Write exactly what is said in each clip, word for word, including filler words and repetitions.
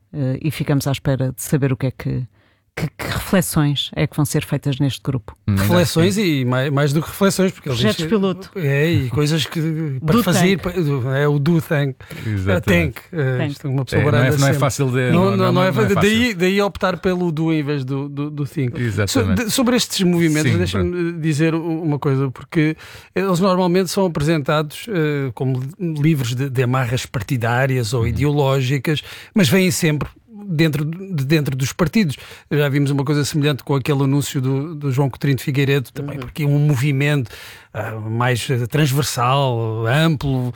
uh, e ficamos à espera de saber o que é que, que, que reflexões é que vão ser feitas neste grupo. Reflexões e mais, mais do que reflexões, porque projetos eles piloto. É, e coisas que para do fazer, é o do tank. Exatamente. Tank. Uh, Tank. isto uma pessoa É, não, é, não é sempre. fácil de. Não, não, não é, não é fácil. daí, daí optar pelo do em vez do, do, do think. Exatamente. So, de, sobre estes movimentos, Sim, deixa-me dizer uma coisa, porque eles normalmente são apresentados uh, como livros de, de amarras partidárias ou ideológicas, mas vêm sempre dentro, de dentro dos partidos. Já vimos uma coisa semelhante com aquele anúncio do, do João Coutinho de Figueiredo, também uhum. porque é um movimento uh, mais transversal, amplo, uh,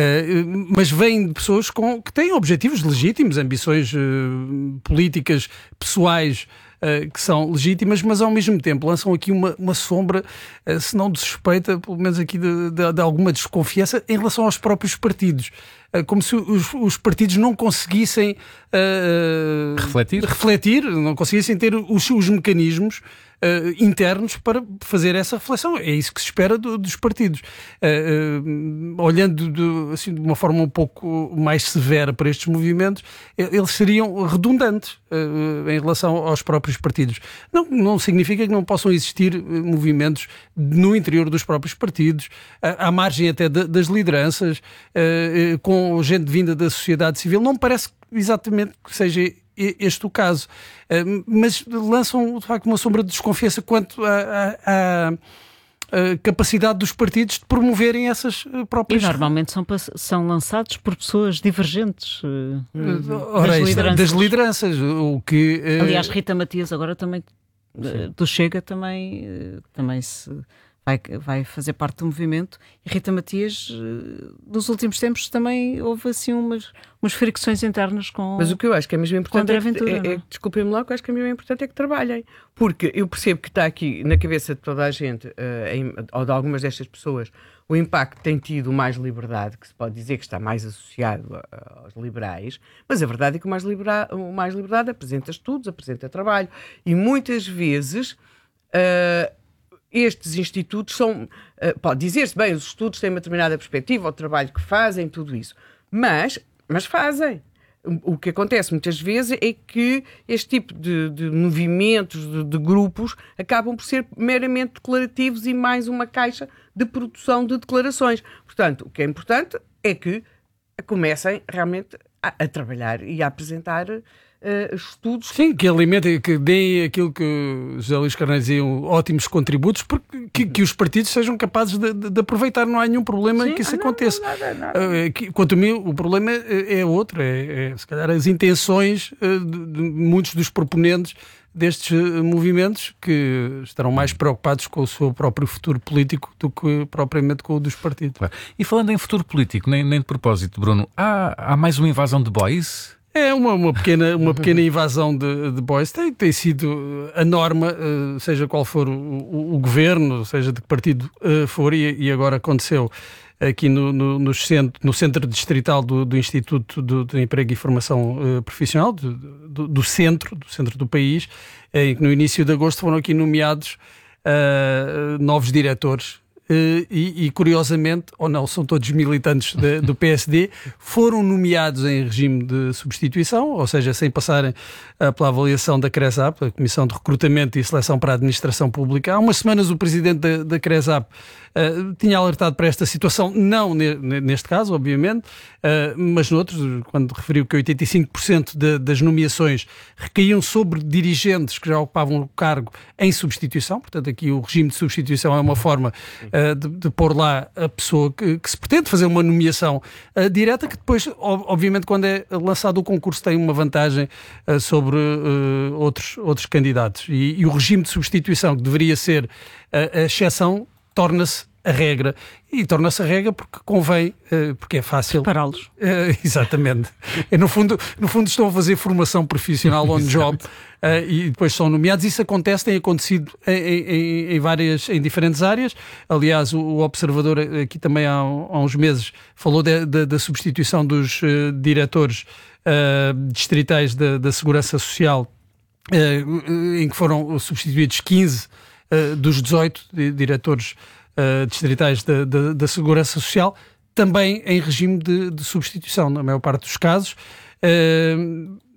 mas vem de pessoas com, que têm objetivos legítimos, ambições uh, políticas, pessoais, Uh, que são legítimas, mas ao mesmo tempo lançam aqui uma, uma sombra, uh, se não de suspeita, pelo menos aqui de, de, de alguma desconfiança em relação aos próprios partidos. Uh, como se os, os partidos não conseguissem uh, refletir. refletir, não conseguissem ter os, os mecanismos Uh, internos para fazer essa reflexão. É isso que se espera do, dos partidos. Uh, uh, olhando de, assim, de uma forma um pouco mais severa para estes movimentos, eles seriam redundantes uh, em relação aos próprios partidos. Não, não significa que não possam existir movimentos no interior dos próprios partidos, uh, à margem até de, das lideranças, uh, uh, com gente vinda da sociedade civil. Não me parece exatamente que seja este o caso, uh, mas lançam de facto uma sombra de desconfiança quanto à capacidade dos partidos de promoverem essas próprias... E normalmente são, são lançados por pessoas divergentes uh, Ora, das, isto, lideranças. das lideranças. O que, uh... Aliás, Rita Matias agora também, uh, do Chega, também, uh, também se... Vai, vai fazer parte do movimento. E Rita Matias, nos últimos tempos, também houve assim umas, umas fricções internas com. Mas o que eu acho que é mesmo importante é, Ventura, é, é, é desculpem-me lá, o que eu acho que é mesmo importante é que trabalhem. Porque eu percebo que está aqui na cabeça de toda a gente, uh, em, ou de algumas destas pessoas, o impacto tem tido mais liberdade, que se pode dizer que está mais associado a, aos liberais, mas a verdade é que o mais, libera, o mais liberdade apresenta estudos, apresenta trabalho, e muitas vezes. Uh, Estes institutos são, pode dizer-se, bem, os estudos têm uma determinada perspectiva, o trabalho que fazem, tudo isso, mas, mas fazem. O que acontece muitas vezes é que este tipo de, de movimentos, de, de grupos, acabam por ser meramente declarativos e mais uma caixa de produção de declarações. Portanto, o que é importante é que comecem realmente a, a trabalhar e a apresentar Uh, estudos. Sim, que alimentem, que deem aquilo que José Luís Carneiro dizia, ótimos contributos, porque que, que os partidos sejam capazes de, de, de aproveitar. Não há nenhum problema em que isso ah, aconteça. Não, nada, nada. Uh, que, quanto a mim, o problema é, é outro, é, é se calhar as intenções uh, de, de muitos dos proponentes destes uh, movimentos, que estarão mais preocupados com o seu próprio futuro político do que propriamente com o dos partidos. Claro. E falando em futuro político, nem, nem de propósito, Bruno, há, há mais uma invasão de boys? É uma, uma, pequena, uma pequena invasão de, de boys. Tem, tem sido a norma, seja qual for o, o, o governo, seja de que partido for, e, e agora aconteceu aqui no, no, no, centro, no centro distrital do, do Instituto de, de Emprego e Formação Profissional, do, do, do centro, do centro do país, em que no início de agosto foram aqui nomeados uh, novos diretores. Uh, e, e curiosamente, ou não, são todos militantes de, do P S D, foram nomeados em regime de substituição, ou seja, sem passarem uh, pela avaliação da CRESAP, a Comissão de Recrutamento e Seleção para a Administração Pública. Há umas semanas o presidente da, da CRESAP uh, tinha alertado para esta situação, não ne, neste caso, obviamente, uh, mas noutros, quando referiu que oitenta e cinco por cento de, das nomeações recaíam sobre dirigentes que já ocupavam o cargo em substituição. Portanto, aqui o regime de substituição é uma forma De, de pôr lá a pessoa que, que se pretende fazer uma nomeação uh, direta, que depois, obviamente, quando é lançado o concurso, tem uma vantagem uh, sobre uh, outros, outros candidatos. E, e o regime de substituição, que deveria ser uh, a exceção, torna-se a regra. E torna-se a regra porque convém, uh, porque é fácil. Pará-los. Uh, exatamente. E no fundo, no fundo estão a fazer formação profissional on job uh, e depois são nomeados. Isso acontece, tem acontecido em, em, em várias, em diferentes áreas. Aliás, o, o Observador aqui também há, há uns meses falou de, de, da substituição dos uh, diretores uh, distritais da, da Segurança Social, uh, em que foram substituídos quinze uh, dos dezoito diretores Uh, distritais da, da, da Segurança Social, também em regime de, de substituição, na maior parte dos casos. Uh,